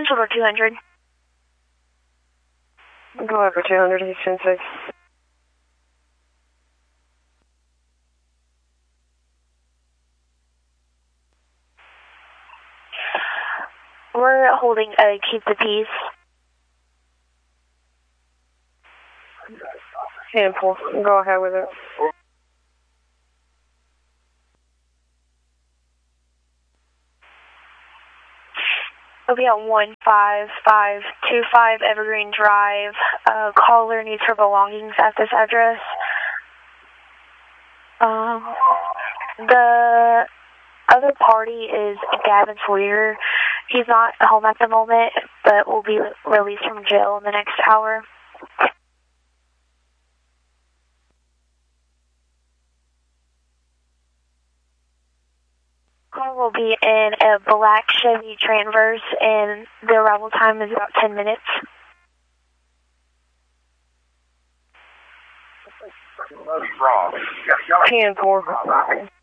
Central to 200. Go ahead for 200, he's 10-6. We're holding a keep the peace. 10-4, go ahead with it. We'll be at 15525 Evergreen Drive. Caller needs her belongings at this address. The other party is Gavin Sawyer. He's not home at the moment, but will be released from jail in the next hour. Car will be in a black Chevy Transverse, and the arrival time is about 10 minutes. 10-4.